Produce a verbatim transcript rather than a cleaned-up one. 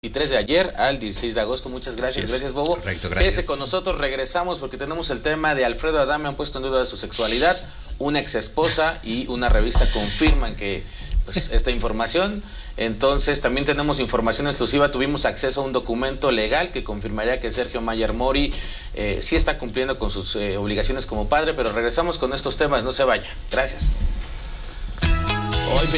veintitrés de ayer al dieciséis de agosto. Muchas gracias, gracias Bobo. Correcto, gracias. Quédese con nosotros, regresamos porque tenemos el tema de Alfredo Adame, han puesto en duda su sexualidad, una ex esposa y una revista confirman que pues, esta información. Entonces también tenemos información exclusiva, tuvimos acceso a un documento legal que confirmaría que Sergio Mayer Mori eh, sí está cumpliendo con sus eh, obligaciones como padre, pero regresamos con estos temas, no se vaya. Gracias. Hoy